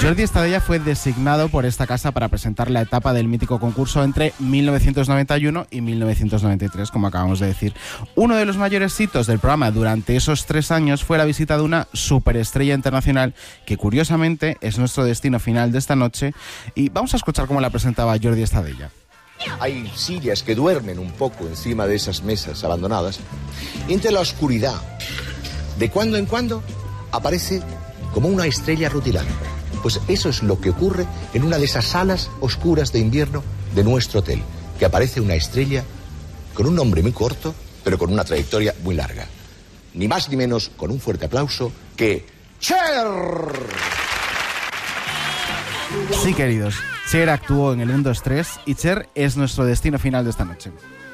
Jordi Estadella fue designado por esta casa para presentar la etapa del mítico concurso entre 1991 y 1993, como acabamos de decir. Uno de los mayores hitos del programa durante esos 3 años fue la visita de una superestrella internacional que curiosamente es nuestro destino final de esta noche, y vamos a escuchar cómo la presentaba Jordi Estadella. Hay sillas que duermen un poco encima de esas mesas abandonadas, y entre la oscuridad, de cuando en cuando, aparece como una estrella rutilante. Pues eso es lo que ocurre en una de esas salas oscuras de invierno de nuestro hotel, que aparece una estrella con un nombre muy corto, pero con una trayectoria muy larga. Ni más ni menos, con un fuerte aplauso, que Cher. Sí, queridos, Cher actuó en el 1, 2, 3 y Cher es nuestro destino final de esta noche.